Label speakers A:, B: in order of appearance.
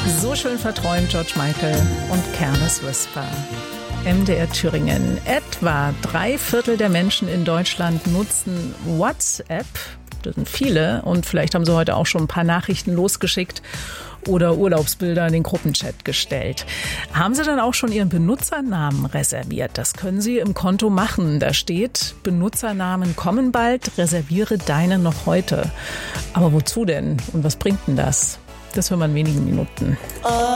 A: So schön verträumt George Michael und Careless Whisper. MDR Thüringen. Etwa 3/4 der Menschen in Deutschland nutzen WhatsApp. Das sind viele und vielleicht haben sie heute auch schon ein paar Nachrichten losgeschickt oder Urlaubsbilder in den Gruppenchat gestellt. Haben Sie dann auch schon Ihren Benutzernamen reserviert? Das können Sie im Konto machen. Da steht, Benutzernamen kommen bald, reserviere deinen noch heute. Aber wozu denn? Und was bringt denn das? Das hören wir in wenigen Minuten.